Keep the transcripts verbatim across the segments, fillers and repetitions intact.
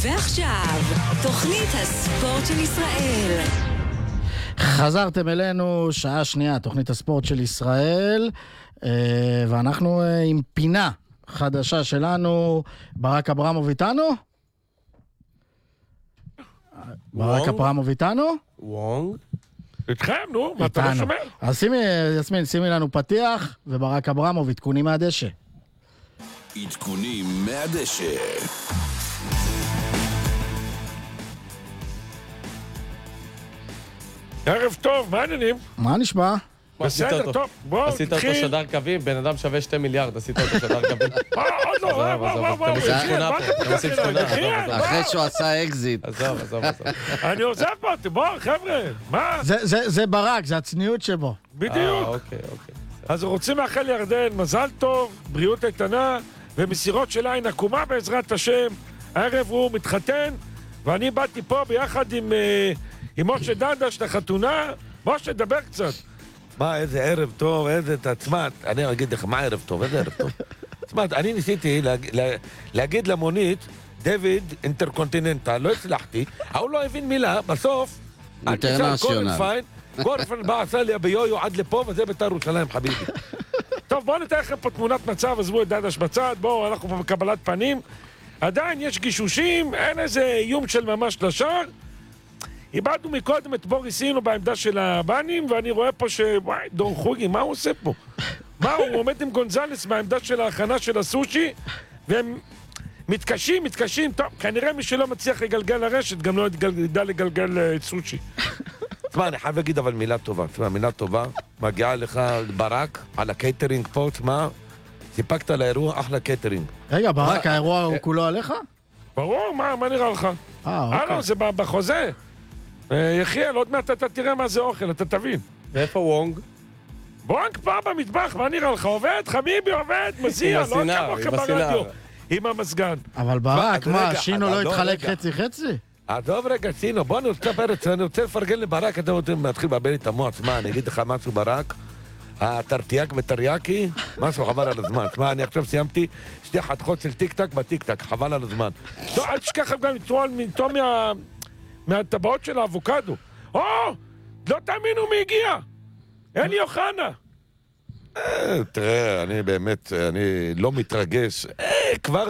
ועכשיו, תוכנית הספורט של ישראל. חזרתם אלינו, שעה שנייה, תוכנית הספורט של ישראל, ואנחנו עם פינה חדשה שלנו. ברק אברמוב איתנו? ברק אברמוב איתנו? וונג? איתכם, נו, מה אתה לא שומע? אז שימי, יסמין, שימי לנו פתיח, וברק אברמוב, עדכונים מהדשא. עדכונים מהדשא. ערב טוב, מה העניינים? מה נשמע? בסדר, טוב, בוא, עשית אותו שדר קווים, בן אדם שווה שתי מיליארד, עשית אותו שדר קווים. מה, עוד לא, וואו, וואו, וואו, אתם עושים שכונה פה, אתם עושים שכונה. אחרי שהוא עשה אקזיט. עזוב, עזוב, עזוב. אני עוזב פה, בוא, חבר'ה, מה? זה ברק, זה הצניעות שבו. בדיוק. אוקיי, אוקיי. אז רוצים לאחל ירדן, מזל טוב, בריאות איתנה, ומסירות של עין עקומה בעזרת השם. הערב הוא מתחתן, ואני באתי פה ביחד עם עם משה דדש לחתונה. משה, דבר קצת. מה, איזה ערב טוב, איזה תעצמת. אני אגיד לך, מה ערב טוב, איזה ערב טוב. תעצמת, אני ניסיתי להגיד למונית, דויד אינטרקונטיננטל, לא הצלחתי, הוא לא הבין מילה, בסוף, אינטרנשיונל. גורפן בא, עשה לי ביו עד לפה, וזה בית"ר ירושלים, חביבי. טוב, בואו נתן לכם פה תמונת מצב, עזבו את דדש בצד, בואו, אנחנו פה בקבלת פנים. עדיין יש גישושים, אין איזה איום של ממש לשער. איבדנו מקודם את בוריס אינו בעמדה של הבנים, ואני רואה פה ש... וואי, דור חוגי, מה הוא עושה פה? מה, הוא עומד עם גונזלס בעמדה של ההכנה של הסושי, והם מתקשים, מתקשים, טוב, כנראה מי שלא מצליח לגלגל לרשת, גם לא ידע לגלגל סושי. תשמע, אני חייב להגיד אבל מילה טובה, תשמע, מילה טובה, מגיעה לך ברק, על הקייטרינג פה, תשמע, סיפקת לאירוע אחלה קייטרינג. רגע, ברק, האירוע הוא כולו עליך? ברור, מה, מה נראה לך? אה, אוקיי. אה, לא, זה בחוזה. יחיאל, עוד מעט אתה תראה מה זה אוכל, אתה תבין. ואיפה וונג? וונג פה במטבח, מה נראה לך? עובד, חביבי, עובד, מזיע, לא כמוכם ברדיו. עם המסגן. אבל ברק, מה, שינו לא התחלק חצי-חצי? עזוב רגע, שינו, בוא נרצה פרץ, אני רוצה לפרגן לברק, אתה רוצה להתחיל לבלבל את המוח, מה, אני אגיד לך משהו ברק? התרטיאק וטריאקי, משהו חבל על הזמן. תשמע, אני עכשיו סיימתי שתי חתכות של טיק-טק בטיק-טק, חבל על הזמן. לא, אל תשכח גם לטעום מה... מהטבעות של האבוקדו. או, לא תאמינו מי הגיע. אלי אוחנה. תראה, אני באמת, אני לא מתרגש. כבר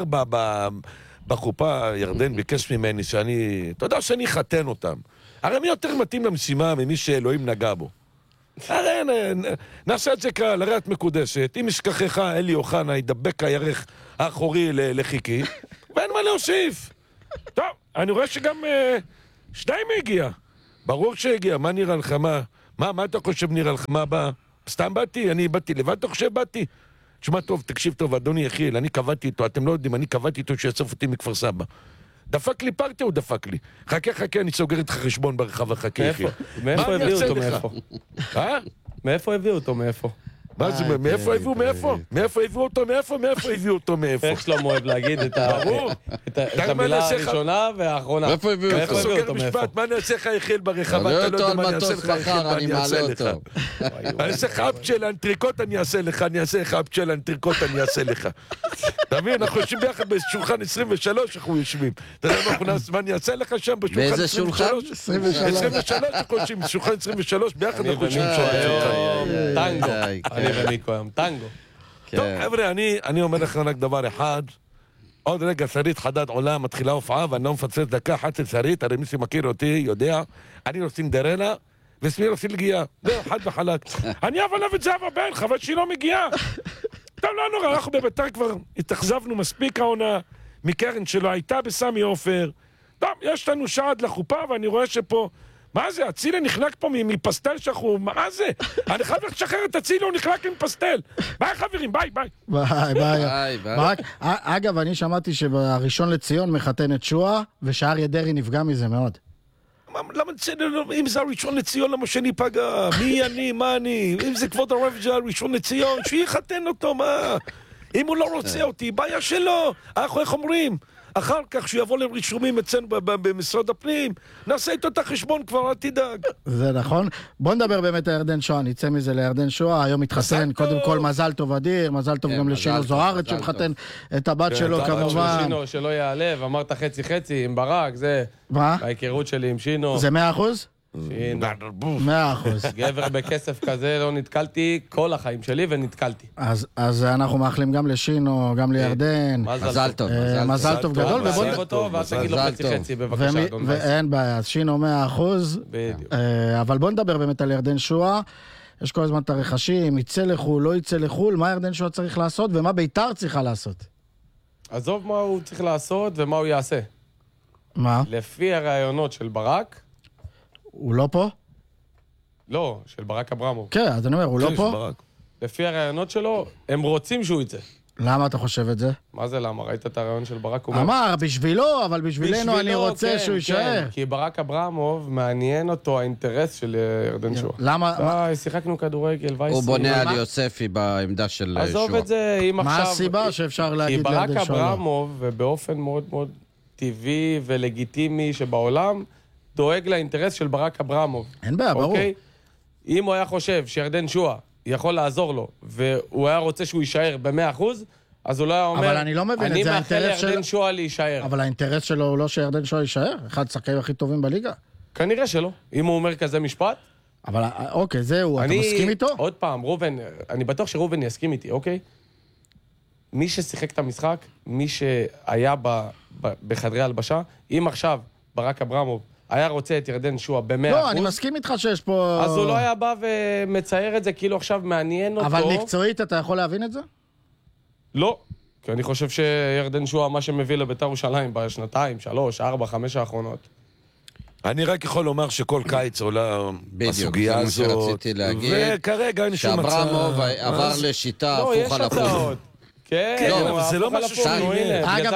בחופה ירדן ביקש ממני שאני, אתה יודע שאני חתן אותם. הרי מי יותר מתאים למשימה ממי שאלוהים נגע בו? הרי נעשה את זה קל, הרי את מקודשת. אם ישכחך אלי אוחנה ידבק הירך האחורי לחיקי, ואין מה להוסיף. טוב, אני רואה שגם... שניים הגיע. ברור שהגיע. מה נראה לך? מה? מה, מה אתה חושב נראה לך? מה בא? סתם באתי? אני באתי לבד, אתה חושב באתי? תשמע טוב, תקשיב טוב, אדוני יחיאל, אני קבעתי איתו, אתם לא יודעים, אני קבעתי איתו שיאסוף אותי מכפר סבא. דפק לי פרטי או דפק לי? חכה, חכה, אני סוגר איתך חשבון ברחבה, חכה יחיאל. מאיפה הביאו אותו מאיפה? אה? מאיפה הביאו אותו מאיפה? מה זה, מאיפה הביאו מאיפה? מאיפה הביאו אותו מאיפה? מאיפה הביאו אותו מאיפה? איך שלמה אוהב להגיד את המילה הראשונה והאחרונה? מאיפה הביאו אותו? אתה סוגר משפט, מה נעשה לך יחיאל ברחבה? אתה לא יודע מה אני אעשה לך יחיאל, מה אני אעשה לך? אני אעשה לך אפצ'ל אנטריקוט, אני אעשה לך, אני אעשה לך אפצ'ל אנטריקוט, אני אעשה לך. אתה מבין, אנחנו יושבים ביחד בשולחן עשרים ושלוש, אנחנו יושבים. אתה יודע מה אני אעשה לך שם בשולחן באיזה שולחן? עשרים ושלוש, אנחנו יושבים בשולחן עשרים ושלוש, ביחד אנחנו יושבים שם. טנגו. אני ומיקו היום, טנגו. טוב, חבר'ה, אני אומר לך רק דבר אחד. עוד רגע שרית חדד עולה, מתחילה הופעה, ואני לא מפצל דקה אחת של שרית, הרי מי שמכיר אותי יודע, אני לא סינדרלה, וסמיר עושה לגיעה. זהו, חד וחלק. אני אבל אוהב את זהבה בן, חבל שהיא לא מגיעה. טוב, לא נורא, אנחנו בביתר כבר התאכזבנו מספיק העונה, מקרן שלו הייתה בסמי עופר. טוב, יש לנו שעה עד לחופה, ואני רואה שפה... מה זה? הצילה נחלק פה מפסטל שאנחנו... מה זה? אני חייב לשחרר את הצילה, הוא נחלק עם פסטל. ביי חברים, ביי, ביי. ביי, ביי. ביי. אגב, אני שמעתי שבראשון לציון מחתן את שואה, ושאריה דרעי נפגע מזה מאוד. למה אם זה הראשון לציון, למה שאני פגע? מי אני, מה אני? אם זה כבוד הרב זה הראשון לציון, שיחתן אותו, מה? אם הוא לא רוצה אותי, בעיה שלו. אנחנו איך אומרים? אחר כך שהוא יבוא לרישומים אצלנו במשרד הפנים, נעשה איתו את החשבון כבר, אל תדאג. זה נכון. בוא נדבר באמת על ירדן שואה, ניצא מזה לירדן שואה, היום מתחסן, קודם כל מזל טוב אדיר, מזל טוב גם לשינו זוארץ שמחתן את הבת שלו כמובן. שינו שלא יעלב, אמרת חצי חצי עם ברק, זה... מה? ההיכרות שלי עם שינו. זה מאה אחוז? מאה אחוז. גבר בכסף כזה לא נתקלתי כל החיים שלי ונתקלתי. אז אנחנו מאחלים גם לשינו, גם לירדן. מזל טוב. מזל טוב גדול. ובוא אותו, ואז תגיד לו חצי חצי בבקשה. ואין בעיה, אז שינו מאה אחוז. בדיוק. אבל בוא נדבר באמת על ירדן שואה. יש כל הזמן את הרכשים, יצא לחול, לא יצא לחול, מה ירדן שואה צריך לעשות ומה ביתר צריכה לעשות? עזוב מה הוא צריך לעשות ומה הוא יעשה. מה? לפי הרעיונות של ברק, הוא לא פה? לא, של ברק אברמוב. כן, אז אני אומר, הוא לא פה? לפי הרעיונות שלו, הם רוצים שהוא יצא. למה אתה חושב את זה? מה זה למה? ראית את הרעיון של ברק? אמר, בשבילו, אבל בשבילנו אני רוצה שהוא יישאר. כי ברק אברמוב מעניין אותו האינטרס של ירדן שואה. למה? די, שיחקנו כדורגל, וייסי. הוא בונה על יוספי בעמדה של שואה. עזוב את זה, אם עכשיו... מה הסיבה שאפשר להגיד לירדן שואה? כי ברק שואה? אברמוב, ובאופן מאוד מאוד טבעי ולגיטימי שבעולם, דואג לאינטרס של ברק אברמוב. אין בעיה, ברור. אם הוא היה חושב שירדן שואה יכול לעזור לו, והוא היה רוצה שהוא יישאר ב-מאה אחוז, אז הוא לא היה אומר, אבל אני לא מבין את זה, אני מאחל לירדן שואה להישאר. אבל האינטרס שלו הוא לא שירדן שואה יישאר? אחד השחקנים הכי טובים בליגה? כנראה שלא. אם הוא אומר כזה משפט. אבל אוקיי, זהו, אתה מסכים איתו? עוד פעם, רובן, אני בטוח שרובן יסכים איתי, אוקיי? מי ששיחק את המשחק, מי שהיה בחדרי הלבשה, אם עכשיו ברק אברמוב היה רוצה את ירדן שואה ב-מאה אחוז. לא, אני מסכים איתך שיש פה... אז הוא לא היה בא ומצייר את זה, כאילו עכשיו מעניין אותו. אבל מקצועית אתה יכול להבין את זה? לא, כי אני חושב שירדן שואה, מה שמביא לבית"ר ירושלים בשנתיים, שלוש, ארבע, חמש האחרונות. אני רק יכול לומר שכל קיץ עולה בסוגיה הזאת. בדיוק, זה מה שרציתי להגיד. וכרגע אין שום מצב. שאברמוב עבר לשיטה הפוך על הפוך. לא, יש הצעות. כן, אבל זה לא משהו שעניין. אגב,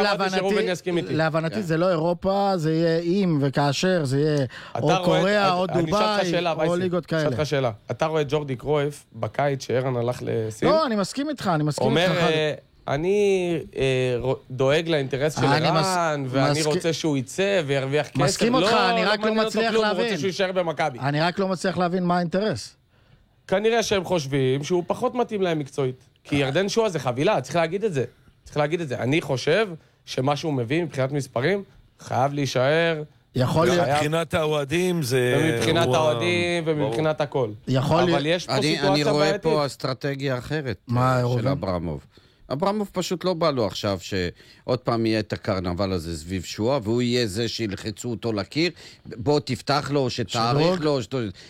להבנתי זה לא אירופה, זה יהיה אם וכאשר, זה יהיה או קוריאה, או דובאי, או ליגות כאלה. אני אשאל לך שאלה, אתה רואה ג'ורדי קרויף בקיץ שאירן הלך לסין? לא, אני מסכים איתך, אני מסכים איתך. אומר, אני דואג לאינטרס של אירן, ואני רוצה שהוא יצא וירוויח כסף. מסכים אותך, אני רק לא מצליח להבין. הוא רוצה שהוא יישאר במכבי. אני רק לא מצליח להבין מה האינטרס. כנראה שהם חושבים שהוא פחות מתאים להם מקצועית. כי ירדן שואה זה חבילה, צריך להגיד את זה. צריך להגיד את זה. אני חושב שמה שהוא מביא מבחינת מספרים, חייב להישאר. יכול להיות. מבחינת האוהדים זה... ומבחינת האוהדים ומבחינת הכל. יכול להיות. אבל יש פה סיטואציה בעייתית. אני רואה פה אסטרטגיה אחרת של אברמוב. אברמוב פשוט לא בא לו עכשיו שעוד פעם יהיה את הקרנבל הזה סביב שואה, והוא יהיה זה שילחצו אותו לקיר, בוא תפתח לו, שתעריך לו,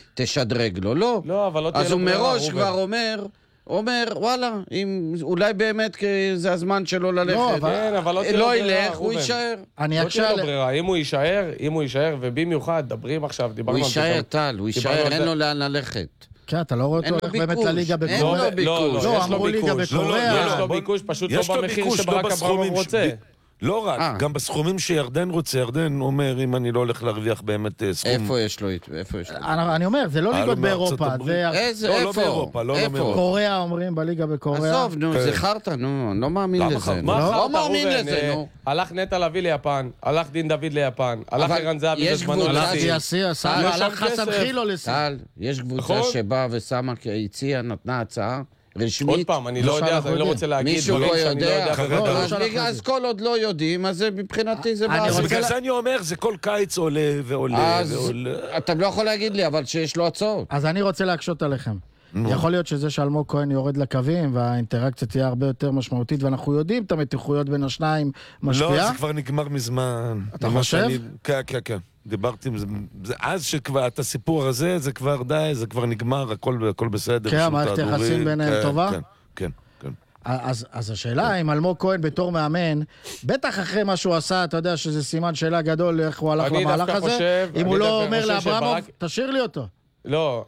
שתשדרג לו. לא. לא, אבל לא תהיה אז הוא מראש כבר אומר... אומר, וואלה, אם, אולי באמת זה הזמן שלו ללכת. לא, אבל, כן, אבל לא, לא ילך, הוא יישאר. אני לא תהיה לו ברירה, אם הוא יישאר, אם הוא יישאר, ובמיוחד, דברים עכשיו, דיברנו על זה. הוא יישאר, טל, הוא יישאר, אין לו לאן ללכת. כן, אתה לא רואה אותו הולך באמת לליגה בקוריאה. אין לו ביקוש. לא, אמרו ליגה בקוריאה. יש לו ביקוש, פשוט לא במחיר שברק אברמוב רוצה. לא רק, גם בסכומים שירדן רוצה, ירדן אומר, אם אני לא הולך להרוויח באמת סכום... איפה יש לו? איפה יש לו? אני אומר, זה לא ליגות באירופה. איזה, איפה? איפה? קוריאה אומרים בליגה בקוריאה. עזוב, נו, זה חרטה, נו, אני לא מאמין לזה. לא מאמין לזה, נו. הלך נטע לביא ליפן, הלך דין דוד ליפן, הלך ערן זהבי בזמנו לסין. הלך חסן חילו לסין. יש קבוצה שבאה ושמה הציעה, נתנה הצעה. רשמית. עוד פעם, אני לא יודע, אז אני לא רוצה להגיד. מישהו לא יודע. אז כל עוד לא יודעים, אז מבחינתי זה בעיה. בגלל זה אני אומר, זה כל קיץ עולה ועולה ועולה. אתם לא יכול להגיד לי, אבל שיש לו הצעות. אז אני רוצה להקשות עליכם. יכול להיות שזה שאלמוג כהן יורד לקווים, והאינטראקציה תהיה הרבה יותר משמעותית, ואנחנו יודעים את המתיחויות בין השניים משפיעה. לא, זה כבר נגמר מזמן. אתה חושב? כן, כן, כן. דיברתי עם זה, אז שכבר, את הסיפור הזה, זה כבר די, זה כבר נגמר, הכל, הכל בסדר. כן, המערכת יחסים ביניהם טובה? כן, כן, כן. אז, אז השאלה, אם אלמוג כהן בתור מאמן, בטח אחרי מה שהוא עשה, אתה יודע שזה סימן שאלה גדול, איך הוא הלך למהלך הזה, חושב, אם הוא לא אומר לאברמוב, שברק... תשאיר לי אותו. לא,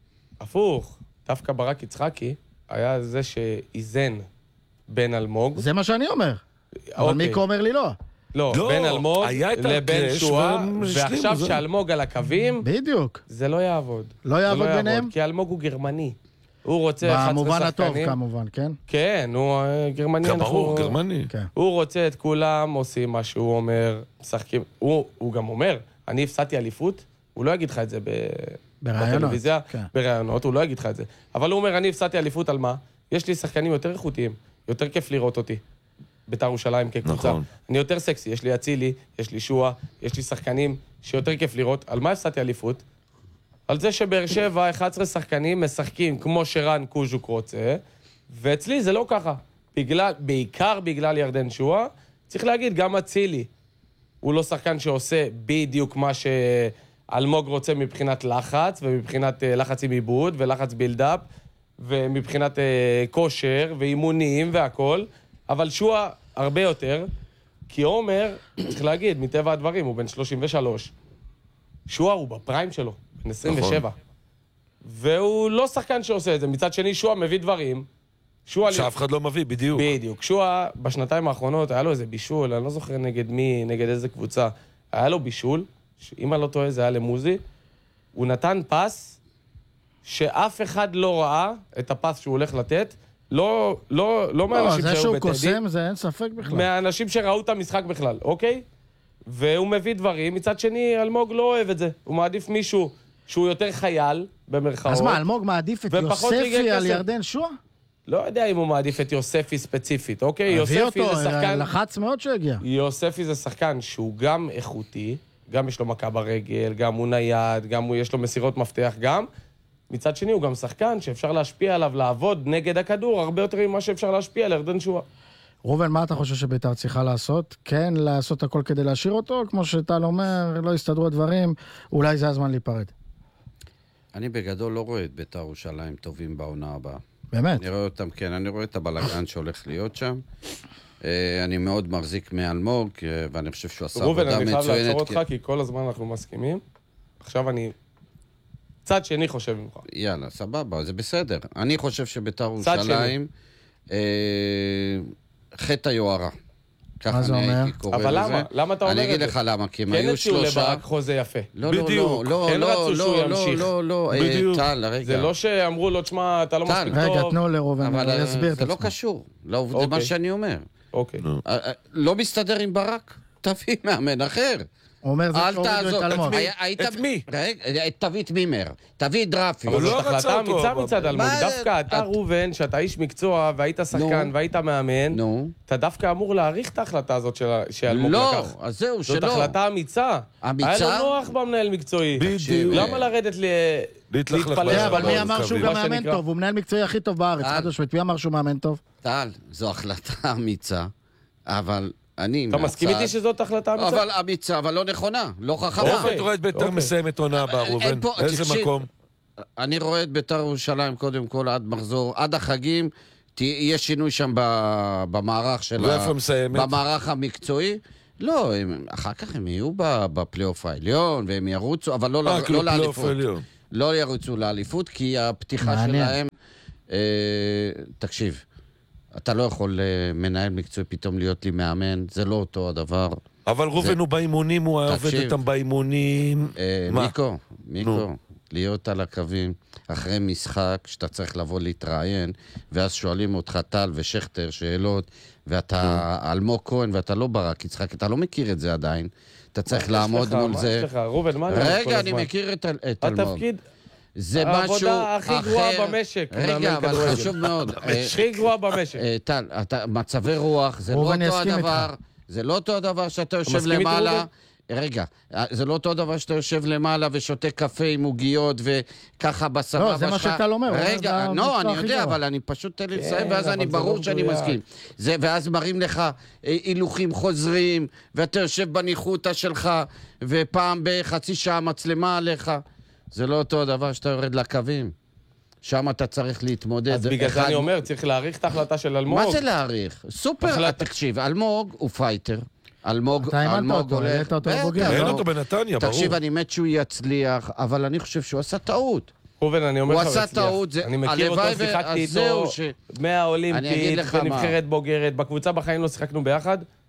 הפוך, דווקא ברק יצחקי היה זה שאיזן בין אלמוג. זה מה שאני אומר. אבל מיקו אומר לי לא. לא, לא, בין אלמוג לבין שואה, ועכשיו שאלמוג על הקווים, בדיוק. זה לא יעבוד. לא יעבוד ביניהם? כי אלמוג הוא גרמני. הוא רוצה אחת עשרה שחקנים. במובן הטוב כמובן, כן? כן, הוא גרמני. ברור, גרמני. הוא רוצה את כולם, עושים מה שהוא אומר, משחקים. הוא גם אומר, אני הפסדתי אליפות, הוא לא יגיד לך את זה בטלוויזיה, ברעיונות, הוא לא יגיד לך את זה. אבל הוא אומר, אני הפסדתי אליפות על מה? יש לי שחקנים יותר איכותיים, יותר כיף לראות אותי. בית"ר ירושלים כקבוצה. נכון. אני יותר סקסי, יש לי אצילי, יש לי שואה, יש לי שחקנים שיותר כיף לראות. על מה הפסדתי אליפות? על זה שבאר שבע, אחד עשר שחקנים משחקים כמו שרן קוז'וק רוצה, ואצלי זה לא ככה. בגלל, בעיקר בגלל ירדן שואה, צריך להגיד, גם אצילי, הוא לא שחקן שעושה בדיוק מה שאלמוג רוצה מבחינת לחץ, ומבחינת לחץ עם עיבוד, ולחץ בילדאפ, ומבחינת כושר, ואימונים והכל, אבל שואה הרבה יותר, כי עומר, צריך להגיד, מטבע הדברים, הוא בן שלושים ושלוש. שואה הוא בפריים שלו, בן עשרים ושבע. והוא לא שחקן שעושה את זה. מצד שני, שואה מביא דברים. שאף אחד לא מביא, בדיוק. בדיוק. שואה, בשנתיים האחרונות, היה לו איזה בישול, אני לא זוכר נגד מי, נגד איזה קבוצה. היה לו בישול, אם אני לא טועה, זה היה למוזי. הוא נתן פס, שאף אחד לא ראה את הפס שהוא הולך לתת, לא, לא, לא מהאנשים שהיו בטדי. זה שהוא קוסם, זה אין ספק בכלל. מהאנשים שראו את המשחק בכלל, אוקיי? והוא מביא דברים. מצד שני, אלמוג לא אוהב את זה. הוא מעדיף מישהו שהוא יותר חייל, במרכאות. אז מה, אלמוג מעדיף את יוספי על ירדן שואה? לא יודע אם הוא מעדיף את יוספי ספציפית, אוקיי? יוספי אותו, זה שחקן... לחץ מאוד שהגיע. יוספי זה שחקן שהוא גם איכותי, גם יש לו מכה ברגל, גם הוא נייד, גם הוא יש לו מסירות מפתח גם. מצד שני, הוא גם שחקן שאפשר להשפיע עליו, לעבוד נגד הכדור, הרבה יותר ממה שאפשר להשפיע על ירדן שואה. רובן, מה אתה חושב שבית"ר צריכה לעשות? כן, לעשות הכל כדי להשאיר אותו? כמו שטל אומר, לא יסתדרו הדברים, אולי זה הזמן להיפרד. אני בגדול לא רואה את בית"ר ירושלים טובים בעונה הבאה. באמת? אני רואה אותם, כן, אני רואה את הבלגן שהולך להיות שם. אני מאוד מחזיק מאלמוג, ואני חושב שהוא עשה עבודה מצוינת. רובן, אני חייב לעצור אותך, כי כל הזמן אנחנו מסכימים. עכשיו אני... צד שני חושב ממך. יאללה, סבבה, זה בסדר. אני חושב שבית"ר ירושלים... חטא היוהרה. מה זה אומר? אבל למה? למה אתה אומר את זה? אני אגיד לך למה, כי הם היו שלושה... כן הציעו לברק חוזה יפה. לא, לא, לא, לא, כן רצו שהוא ימשיך. לא, לא, לא, טל, רגע. זה לא שאמרו לו, תשמע, אתה לא מספיק טוב. רגע, תנו לרובן, אני אסביר את זה. זה לא קשור. זה מה שאני אומר. אוקיי. לא מסתדר עם ברק? תביא מאמן אחר. הוא אומר, זה שהורידו את אלמוג. את מי? תביא את מימר, תביא את דרפי. אבל זאת החלטה אמיצה מצד אלמוג. דווקא אתה, ראובן, שאתה איש מקצוע, והיית שחקן, והיית מאמן, אתה דווקא אמור להעריך את ההחלטה הזאת שאלמוג לקח. לא, אז זהו, שלא. זאת החלטה אמיצה. אמיצה? היה לו נוח במנהל מקצועי. בדיוק. למה לרדת להתפלש? אבל מי אמר שהוא גם מאמן טוב? הוא מנהל מקצועי הכי טוב בארץ. מי אמר שהוא מאמן טוב? טל, זו החלטה אמיצה, אבל... אתה מסכים איתי שזאת החלטה אמיצה? אבל אמיצה, אבל לא נכונה, לא חכמה. איפה אתה רואה את בית"ר מסיימת עונה הבאה, ראובן? איזה מקום? אני רואה את בית"ר ירושלים קודם כל עד מחזור, עד החגים, יש שינוי שם במערך של... ואיפה מסיימת? במערך המקצועי. לא, אחר כך הם יהיו בפלייאוף העליון, והם ירוצו, אבל לא לאליפות. לא ירוצו לאליפות, כי הפתיחה שלהם... תקשיב. אתה לא יכול מנהל מקצועי פתאום להיות לי מאמן, זה לא אותו הדבר. אבל ראובן הוא באימונים, הוא עובד איתם באימונים. מיקו, מיקו, להיות על הקווים אחרי משחק שאתה צריך לבוא להתראיין, ואז שואלים אותך טל ושכתר שאלות, ואתה אלמוג כהן ואתה לא ברק יצחק, אתה לא מכיר את זה עדיין. אתה צריך לעמוד מול זה. מה יש לך, ראובן, מה אתה כל הזמן? רגע, אני מכיר את אלמוג. התפקיד... זה משהו אחר. העבודה הכי גרועה במשק. רגע, אבל חשוב מאוד. הכי גרועה במשק. טל, מצבי רוח, זה לא אותו הדבר. זה לא אותו הדבר שאתה יושב למעלה. רגע, זה לא אותו דבר שאתה יושב למעלה ושותה קפה עם עוגיות וככה בסבבה שלך. לא, זה מה שאתה לא אומר. רגע, לא, אני יודע, אבל אני פשוט תן לי לסיים, ואז אני ברור שאני מסכים. ואז מראים לך הילוכים חוזרים, ואתה יושב בניחותא שלך, ופעם בחצי שעה מצלמה עליך. זה לא אותו הדבר שאתה יורד לקווים. שם אתה צריך להתמודד. אז בגלל זה אני אומר, צריך להעריך את ההחלטה של אלמוג. מה זה להעריך? סופר, תקשיב, אלמוג הוא פייטר. אלמוג, אלמוג הולך... אין אותו בנתניה, ברור. תקשיב, אני מת שהוא יצליח, אבל אני חושב שהוא עשה טעות. ראובן, אני אומר לך, הוא עשה טעות, אני מכיר אותו, שיחקתי איתו מהאולימפית, בנבחרת בוגרת, בקבוצה בחיים לא שיחקנו ביחד.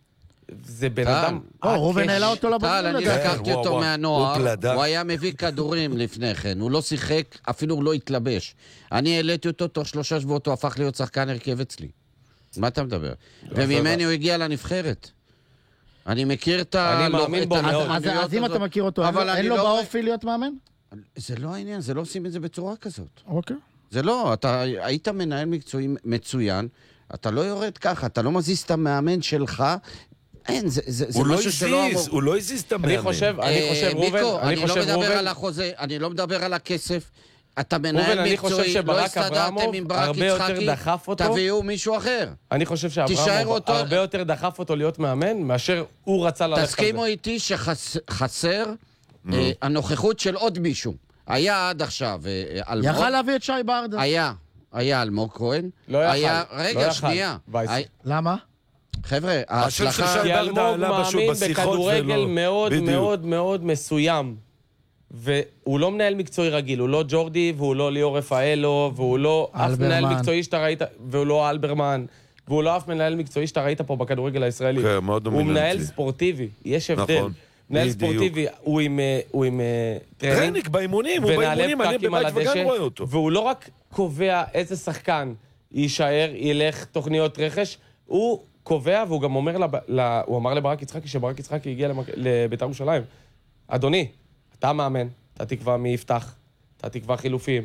זה בן אדם... או, רובן העלה אותו לבוגרים. טל, אני לקחתי אותו מהנוער, הוא היה מביא כדורים לפני כן, הוא לא שיחק, אפילו הוא לא התלבש. אני העליתי אותו תוך שלושה שבועות, הוא הפך להיות שחקן הרכב אצלי. מה אתה מדבר? וממני הוא הגיע לנבחרת. אני מכיר את ה... אני מאמין בו מאוד. אז אם אתה מכיר אותו, אין לו באופי להיות מאמן? זה לא העניין, זה לא עושים את זה בצורה כזאת. אוקיי. זה לא, אתה היית מנהל מקצועי מצוין, אתה לא יורד ככה, אתה לא מזיז את המאמן שלך, אין, זה, זה, זה משהו שלא... הוא לא הזיז, הוא לא הזיז את המאמן. אני חושב, אני חושב, רובן, אני לא מדבר על החוזה, אני לא מדבר על הכסף, אתה מנהל מקצועי, לא הסתדרתם עם ברק יצחקי, תביאו מישהו אחר. אני חושב שאברמוב הרבה יותר דחף אותו להיות מאמן, מאשר הוא רצה ללכת על זה. תסכימו איתי שחסר הנוכחות של עוד מישהו. היה עד עכשיו אלמוג. יכל להביא את שי ברדה. היה, היה אלמוג כהן. לא יכל. רגע, שנייה. למה? חבר'ה, ההצלחה... כי אלמוג מאמין בכדורגל מאוד מאוד מאוד מסוים. והוא לא מנהל מקצועי רגיל, הוא לא ג'ורדי, והוא לא ליאור רפאלו, והוא לא אף מנהל מקצועי שאתה ראית, והוא לא אלברמן, והוא לא אף מנהל מקצועי שאתה ראית פה בכדורגל הישראלי. כן, מאוד דומיננטי. הוא מנהל ספורטיבי, יש הבדל. מנהל ספורטיבי, הוא עם טרנינג. טרנינג באימונים, הוא באימונים, אני בבית וגם רואה אותו. והוא לא רק קובע איזה שחקן יישאר, ילך תוכניות רכש, הוא קובע, והוא גם אומר, הוא אמר לברק יצחקי, שברק יצחקי הגיע לבית"ר ירושלים. אדוני, אתה מאמן, אתה תקבע מי יפתח, אתה תקבע חילופים.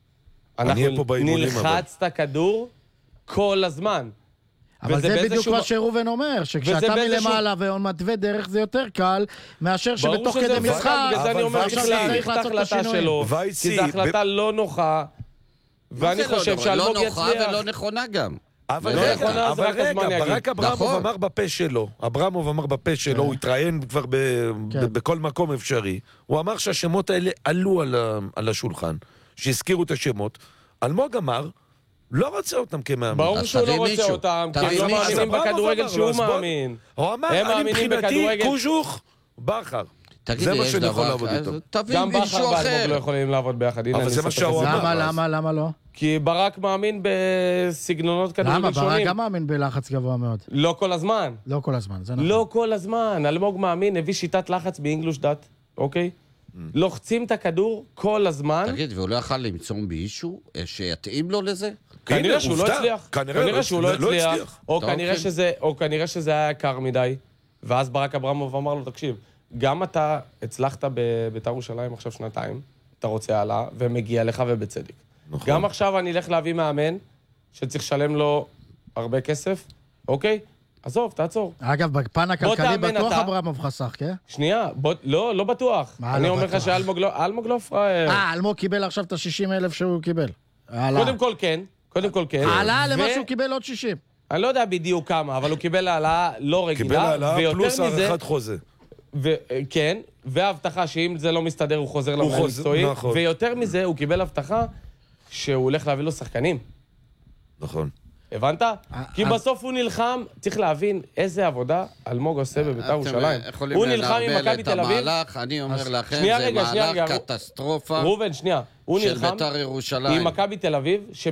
אנחנו נלחץ את הכדור כל הזמן. אבל זה בדיוק מה שראובן אומר, שכשאתה מלמעלה ומתווה דרך זה יותר קל, מאשר שבתוך כדי משחק, וזה אני אומר, צריך לעשות את ההחלטה שלו, כי זו החלטה לא נוחה, ואני חושב שאלמוג יצליח. לא נוחה ולא נכונה גם. אבל רגע, אבל רגע, ברק אברמוב אמר בפה שלו, אברמוב אמר בפה שלו, הוא התראיין כבר בכל מקום אפשרי, הוא אמר שהשמות האלה עלו על השולחן, שהזכירו את השמות, אלמוג אמר, לא רוצה אותם כמאמין. ברור שהוא לא רוצה אותם, כי הם לא מאמינים בכדורגל שהוא מאמין. הוא אמר, אני מבחינתי קוז'וך, בכר. זה מה שאני יכול לעבוד איתו. גם בכר ואלמוג לא יכולים לעבוד ביחד. אבל זה מה שהוא אמר. למה, למה, למה לא? כי ברק מאמין בסגנונות כדורגל שונים. למה? ברק גם מאמין בלחץ גבוה מאוד. לא כל הזמן. לא כל הזמן, זה נכון. לא כל הזמן. אלמוג מאמין, הביא שיטת לחץ באנגלוש דת, אוקיי? לוחצים את הכדור כל הזמן. תגיד, והוא לא יכל למצוא מישהו שיתאים לו לזה? כנראה שהוא לא הצליח. כנראה שהוא לא הצליח. או כנראה שזה היה יקר מדי. ואז ברק אברמוב אמר לו, תקשיב, גם אתה הצלחת בבית"ר ירושלים עכשיו שנתיים, אתה רוצה העלה, ומגיע לך ובצדק. גם עכשיו אני אלך להביא מאמן, שצריך לשלם לו הרבה כסף, אוקיי? עזוב, תעצור. אגב, בפן הכלכלי בטוח אברמוב חסך, כן? שנייה, לא, לא בטוח. אני אומר לך שאלמוג לא פראייר. אה, אלמוג קיבל עכשיו את ה-שישים אלף שהוא קיבל. קודם כל כן, קודם כל כן. העלה למה שהוא קיבל עוד שישים. אני לא יודע בדיוק כמה, אבל הוא קיבל העלה לא רגילה. קיבל העלה פלוס הערכת חוזה. כן, והבטחה שאם זה לא מסתדר הוא חוזר למנהל מקצועי. ויותר מזה, הוא קיבל הבטחה שהוא הולך להביא לו שחקנים. נכון. הבנת? כי בסוף הוא נלחם, צריך להבין איזה עבודה אלמוג עושה בבית"ר ירושלים. הוא נלחם עם מכבי תל אביב. אני אומר לכם, זה מהלך קטסטרופה רובן, שנייה. הוא נלחם עם מכבי תל אביב,